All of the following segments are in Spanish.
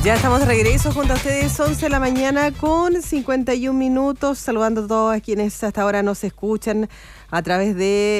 Ya estamos de regreso junto a ustedes, 11 de la mañana con 51 minutos, saludando a todos quienes hasta ahora nos escuchan a través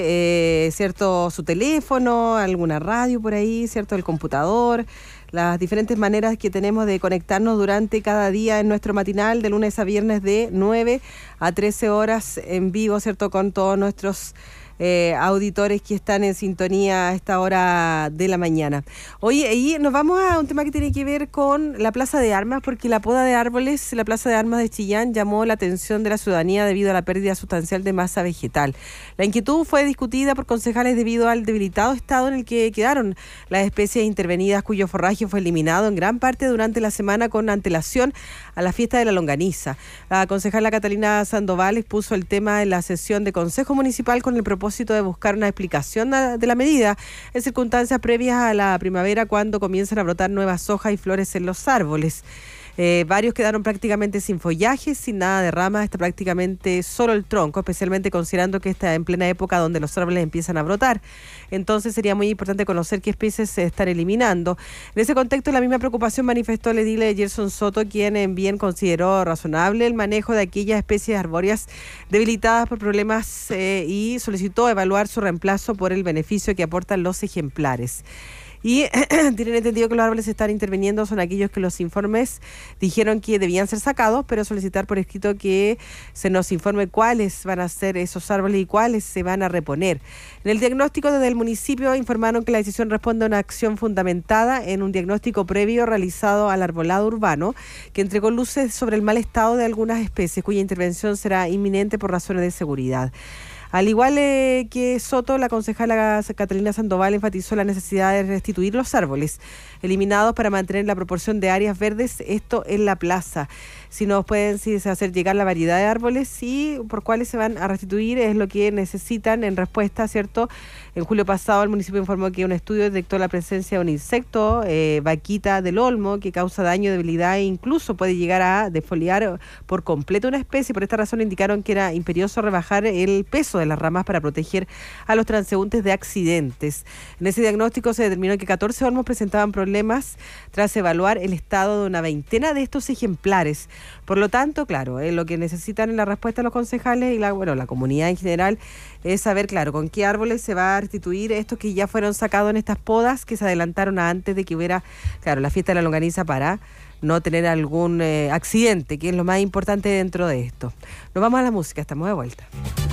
de, cierto, su teléfono, alguna radio por ahí, cierto, el computador, las diferentes maneras que tenemos de conectarnos durante cada día en nuestro matinal, de lunes a viernes de 9 a 13 horas en vivo, cierto, con todos nuestros auditores que están en sintonía a esta hora de la mañana. Oye, y nos vamos a un tema que tiene que ver con la Plaza de Armas, porque la poda de árboles, la Plaza de Armas de Chillán, llamó la atención de la ciudadanía debido a la pérdida sustancial de masa vegetal. La inquietud fue discutida por concejales debido al debilitado estado en el que quedaron las especies intervenidas, cuyo forraje fue eliminado en gran parte durante la semana con antelación a la fiesta de la longaniza. La concejala Catalina Sandoval expuso el tema en la sesión de Consejo Municipal con el propósito de buscar una explicación de la medida en circunstancias previas a la primavera, cuando comienzan a brotar nuevas hojas y flores en los árboles. Varios quedaron prácticamente sin follaje, sin nada de ramas, está prácticamente solo el tronco, especialmente considerando que está en plena época donde los árboles empiezan a brotar. Entonces sería muy importante conocer qué especies se están eliminando. En ese contexto, la misma preocupación manifestó el edil Gerson Soto, quien bien consideró razonable el manejo de aquellas especies arbóreas debilitadas por problemas y solicitó evaluar su reemplazo por el beneficio que aportan los ejemplares. Y tienen entendido que los árboles que están interviniendo son aquellos que los informes dijeron que debían ser sacados, pero solicitar por escrito que se nos informe cuáles van a ser esos árboles y cuáles se van a reponer. En el diagnóstico desde el municipio informaron que la decisión responde a una acción fundamentada en un diagnóstico previo realizado al arbolado urbano, que entregó luces sobre el mal estado de algunas especies, cuya intervención será inminente por razones de seguridad. Al igual que Soto, la concejala Catalina Sandoval enfatizó la necesidad de restituir los árboles eliminados para mantener la proporción de áreas verdes, esto en la plaza. Si nos pueden hacer llegar la variedad de árboles y por cuáles se van a restituir, es lo que necesitan en respuesta, ¿cierto? En julio pasado el municipio informó que un estudio detectó la presencia de un insecto, vaquita del olmo, que causa daño, debilidad e incluso puede llegar a defoliar por completo una especie. Por esta razón indicaron que era imperioso rebajar el peso de las ramas para proteger a los transeúntes de accidentes. En ese diagnóstico se determinó que 14 olmos presentaban problemas tras evaluar el estado de una veintena de estos ejemplares. Por lo tanto, claro, lo que necesitan en la respuesta de los concejales y la comunidad en general es saber, claro, con qué árboles se va a restituir estos que ya fueron sacados en estas podas que se adelantaron antes de que hubiera, claro, la fiesta de la longaniza, para no tener algún accidente, que es lo más importante dentro de esto. Nos vamos a la música, estamos de vuelta.